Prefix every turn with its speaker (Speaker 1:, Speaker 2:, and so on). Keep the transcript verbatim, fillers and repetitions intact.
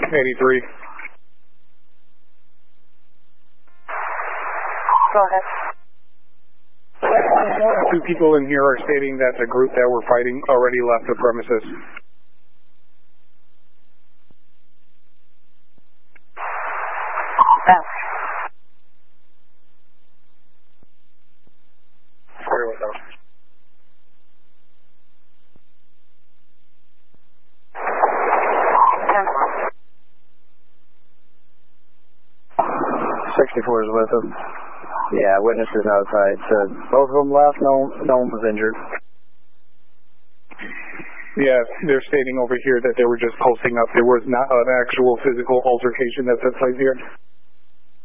Speaker 1: eighty-three.
Speaker 2: Go ahead.
Speaker 1: Two people in here are stating that the group that were fighting already left the premises.
Speaker 2: Oh.
Speaker 1: Very well done.
Speaker 3: sixty-four is with them. Yeah, witnesses outside said both of them left, no, no one was injured.
Speaker 1: Yeah, they're stating over here that they were just posting up. There was not an actual physical altercation that took place here.